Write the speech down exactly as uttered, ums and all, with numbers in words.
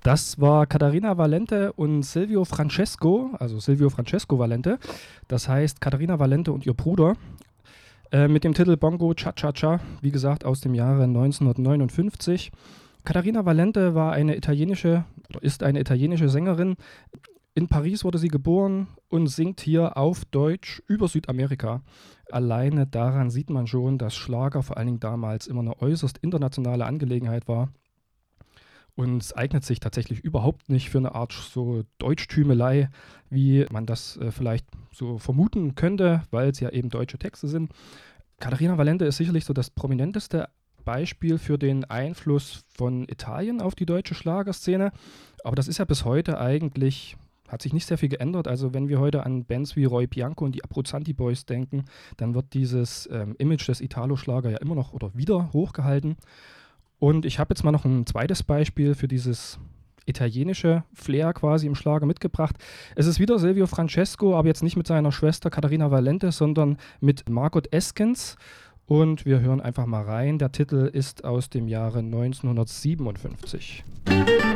Das war Caterina Valente und Silvio Francesco, also Silvio Francesco Valente. Das heißt Caterina Valente und ihr Bruder. Äh, mit dem Titel Bongo Cha Cha Cha, wie gesagt, aus dem Jahre neunzehnhundertneunundfünfzig. Caterina Valente war eine italienische, oder ist eine italienische Sängerin. In Paris wurde sie geboren und singt hier auf Deutsch über Südamerika. Alleine daran sieht man schon, dass Schlager vor allen Dingen damals immer eine äußerst internationale Angelegenheit war. Und es eignet sich tatsächlich überhaupt nicht für eine Art so Deutschtümelei, wie man das äh, vielleicht so vermuten könnte, weil es ja eben deutsche Texte sind. Caterina Valente ist sicherlich so das prominenteste Beispiel für den Einfluss von Italien auf die deutsche Schlagerszene. Aber das ist ja bis heute eigentlich, hat sich nicht sehr viel geändert. Also wenn wir heute an Bands wie Roy Bianco und die Abruzzanti Boys denken, dann wird dieses ähm, Image des Italo-Schlager ja immer noch oder wieder hochgehalten. Und ich habe jetzt mal noch ein zweites Beispiel für dieses italienische Flair quasi im Schlager mitgebracht. Es ist wieder Silvio Francesco, aber jetzt nicht mit seiner Schwester Caterina Valente, sondern mit Margot Eskens. Und wir hören einfach mal rein. Der Titel ist aus dem Jahre neunzehnhundertsiebenundfünfzig. Musik